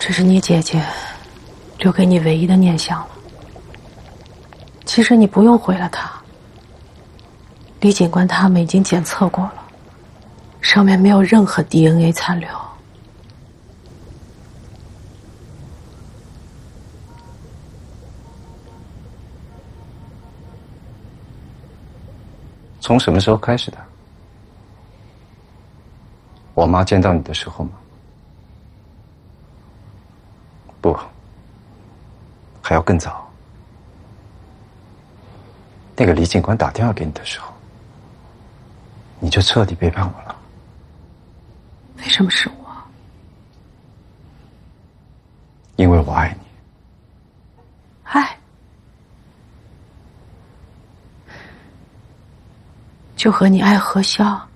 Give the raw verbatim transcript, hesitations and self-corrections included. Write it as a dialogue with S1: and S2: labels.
S1: 这是你姐姐留给你唯一的念想了。其实你不用毁了它。李警官他们已经检测过了，上面没有任何 D N A 残留。
S2: 从什么时候开始的？我妈见到你的时候吗？不，还要更早。那个李警官打电话给你的时候，你就彻底背叛我了。
S1: 为什么是我？
S2: 因为我爱你。
S1: 爱？就和你爱何潇